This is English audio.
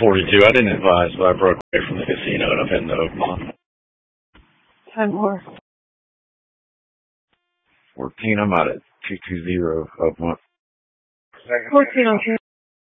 42. I didn't advise, but I broke away from the casino and I've been to Oakmont. 10 more. 14. I'm out at 220 Oakmont. 14, okay.